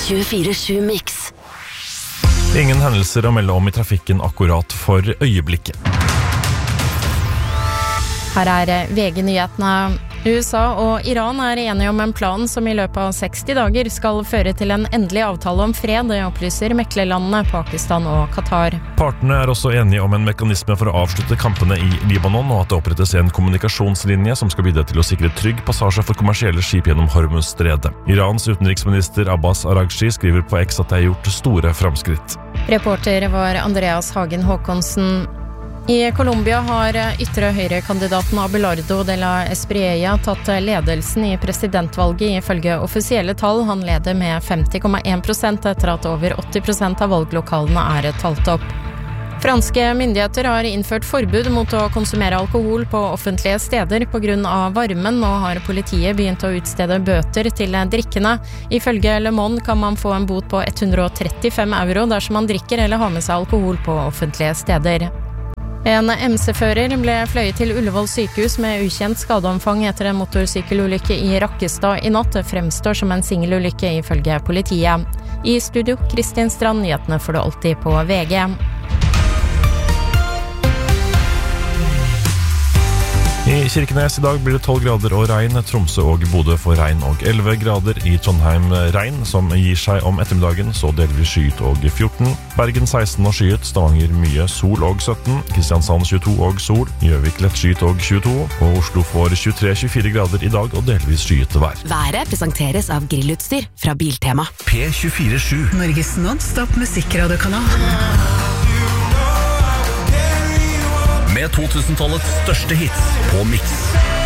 P24 Mix. Ingen hendelser å melde om I trafikken akkurat for øyeblikket. Her VG-nyhetene. USA og Iran enige om en plan som I løpet av 60 dager skal føre til en endelig avtale om fred, det opplyser meklerlandene Pakistan og Qatar. Partene også enige om en mekanisme for å avslutte kampene I Libanon, og at det opprettes en kommunikasjonslinje som skal bidra til å sikre trygg passasje for kommersielle skip gjennom Hormuz-stredet. Irans utenriksminister Abbas Araghchi skriver på X at det gjort store framskritt. Reporter var Andreas Hagen Håkonsen. I Colombia har ytre høyrekandidaten Abelardo de la Espriella tatt ledelsen I presidentvalget ifølge offisielle tall. Han leder med 50,1% etter at over 80% av valglokalene talt opp. Franske myndigheter har innført forbud mot å konsumere alkohol på offentlige steder på grunn av varmen. Nå har politiet begynt å utstede bøter til drikkene. Ifølge Le Monde kan man få en bot på 135 euro dersom man drikker eller har med seg alkohol på offentlige steder. En MC-fører ble fløyet til Ullevål sykehus med ukjent skadeomfang etter en motorsykkelulykke I Rakkestad I natt. Det fremstår som en singelulykke ifølge politiet. I studio, Kristin Strand, nyhetene får du alltid på VG. I Kirkenes I dag blir det 12 grader og regn. Tromsø og Bodø får regn og 11 grader. I Trondheim regn som gir seg om ettermiddagen, så delvis skyet og 14. Bergen 16 og skyet, Stavanger mye sol og 17. Kristiansand 22 og sol, Gjøvik lett skyet og 22. Og Oslo får 23-24 grader I dag og delvis skyet vær. Været presenteres av grillutstyr fra Biltema. P24 Norges non-stop musikradiokanal. Med 2000-tallets største hits på Mix.